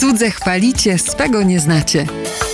Cudze chwalicie, swego nie znacie.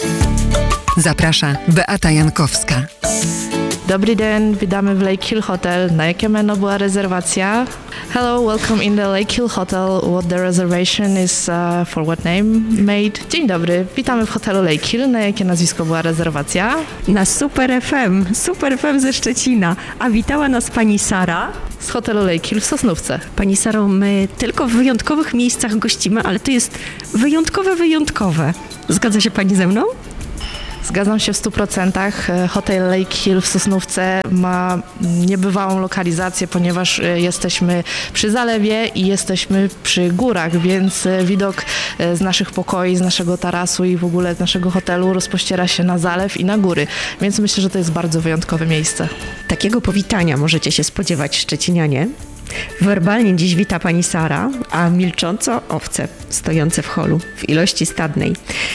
Zaprasza Beata Jankowska. Dobry dzień, witamy w Lake Hill Hotel. Na jakie menu była rezerwacja? Hello, welcome in the Lake Hill Hotel. What the reservation is for what name made? Dzień dobry, witamy w hotelu Lake Hill. Na jakie nazwisko była rezerwacja? Na Super FM ze Szczecina. A witała nas pani Sara. Z hotelu Lake Hill w Sosnówce. Pani Saro, my tylko w wyjątkowych miejscach gościmy, ale to jest wyjątkowe. Zgadza się pani ze mną? Zgadzam się w 100%. Hotel Lake Hill w Sosnówce ma niebywałą lokalizację, ponieważ jesteśmy przy zalewie i jesteśmy przy górach, więc widok z naszych pokoi, z naszego tarasu i w ogóle z naszego hotelu rozpościera się na zalew i na góry, więc myślę, że to jest bardzo wyjątkowe miejsce. Takiego powitania możecie się spodziewać, szczecinianie. Werbalnie dziś wita pani Sara, a milcząco owce stojące w holu w ilości stadnej.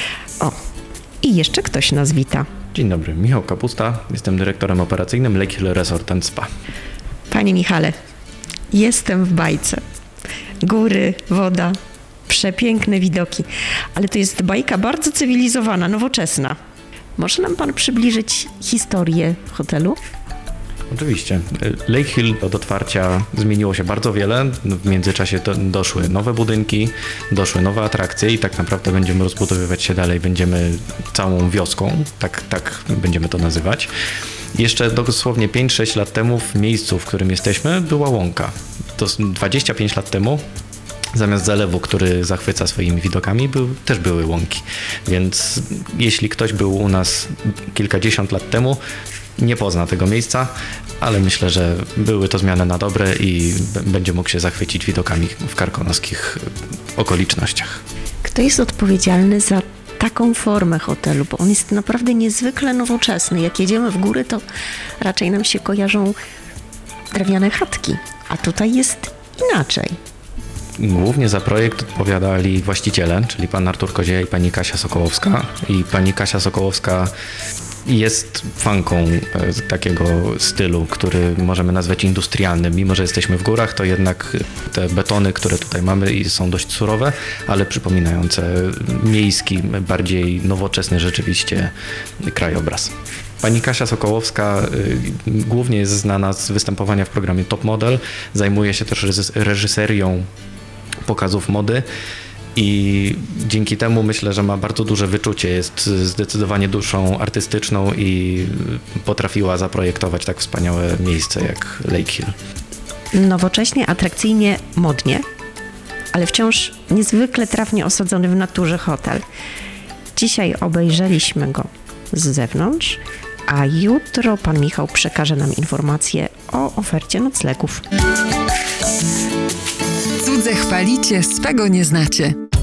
I jeszcze ktoś nas wita. Dzień dobry, Michał Kapusta, jestem dyrektorem operacyjnym Lake Hill Resort & Spa. Panie Michale, jestem w bajce. Góry, woda, przepiękne widoki, ale to jest bajka bardzo cywilizowana, nowoczesna. Może nam pan przybliżyć historię hotelu? Oczywiście. Lake Hill od otwarcia zmieniło się bardzo wiele. W międzyczasie doszły nowe budynki, doszły nowe atrakcje i tak naprawdę będziemy rozbudowywać się dalej. Będziemy całą wioską, tak będziemy to nazywać. Jeszcze dosłownie 5-6 lat temu w miejscu, w którym jesteśmy, była łąka. To 25 lat temu zamiast zalewu, który zachwyca swoimi widokami, też były łąki. Więc jeśli ktoś był u nas kilkadziesiąt lat temu, nie pozna tego miejsca, ale myślę, że były to zmiany na dobre i będzie mógł się zachwycić widokami w karkonoskich okolicznościach. Kto jest odpowiedzialny za taką formę hotelu? Bo on jest naprawdę niezwykle nowoczesny. Jak jedziemy w góry, to raczej nam się kojarzą drewniane chatki, a tutaj jest inaczej. Głównie za projekt odpowiadali właściciele, czyli pan Artur Kozieja i pani Kasia Sokołowska. I pani Kasia Sokołowska jest fanką takiego stylu, który możemy nazwać industrialnym. Mimo że jesteśmy w górach, to jednak te betony, które tutaj mamy, są dość surowe, ale przypominające miejski, bardziej nowoczesny rzeczywiście krajobraz. Pani Kasia Sokołowska głównie jest znana z występowania w programie Top Model, zajmuje się też reżyserią pokazów mody. I dzięki temu myślę, że ma bardzo duże wyczucie, jest zdecydowanie duszą artystyczną i potrafiła zaprojektować tak wspaniałe miejsce jak Lake Hill. Nowocześnie, atrakcyjnie, modnie, ale wciąż niezwykle trafnie osadzony w naturze hotel. Dzisiaj obejrzeliśmy go z zewnątrz, a jutro pan Michał przekaże nam informacje o ofercie noclegów. Cudze chwalicie, swego nie znacie.